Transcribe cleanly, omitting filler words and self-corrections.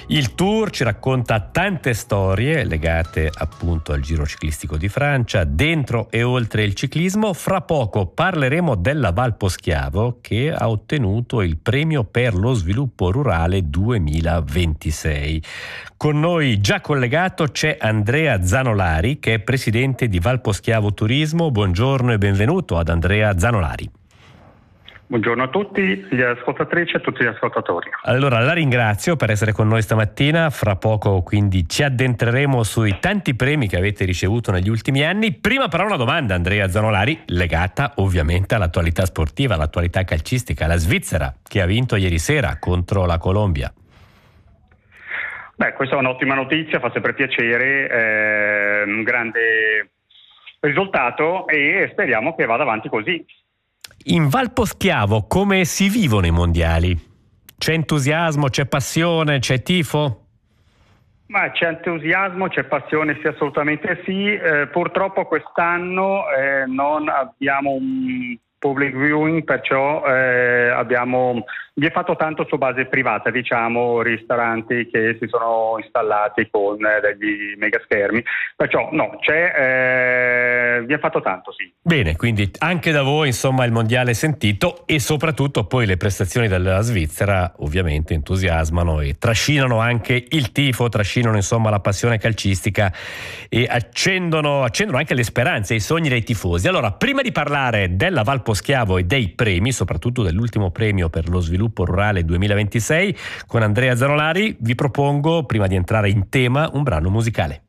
Il tour ci racconta tante storie legate appunto al Giro ciclistico di Francia, dentro e oltre il ciclismo. Fra poco parleremo della Val Poschiavo, che ha ottenuto il premio per lo sviluppo rurale 2026. Con noi già collegato c'è Andrea Zanolari, che è presidente di Val Poschiavo Turismo. Buongiorno e benvenuto ad Andrea Zanolari. Buongiorno a tutti gli ascoltatrici e a tutti gli ascoltatori. Allora, la ringrazio per essere con noi stamattina. Fra poco quindi ci addentreremo sui tanti premi che avete ricevuto negli ultimi anni. Prima però una domanda, Andrea Zanolari, legata ovviamente all'attualità sportiva, all'attualità calcistica, la Svizzera che ha vinto ieri sera contro la Colombia. Beh, questa è un'ottima notizia, fa sempre piacere, un grande risultato e speriamo che vada avanti così. In Val Poschiavo come si vivono i mondiali? C'è entusiasmo, c'è passione, c'è tifo? Ma c'è entusiasmo, c'è passione, sì, assolutamente sì. Purtroppo quest'anno non abbiamo un public viewing, perciò vi è fatto tanto su base privata, diciamo, ristoranti che si sono installati con degli mega schermi, perciò no, vi è fatto tanto, sì. Bene, quindi anche da voi insomma il mondiale sentito, e soprattutto poi le prestazioni della Svizzera ovviamente entusiasmano e trascinano anche il tifo, trascinano insomma la passione calcistica e accendono anche le speranze e i sogni dei tifosi. Allora, prima di parlare della Val Poschiavo e dei premi, soprattutto dell'ultimo premio per lo sviluppo rurale 2026, con Andrea Zanolari vi propongo, prima di entrare in tema, un brano musicale.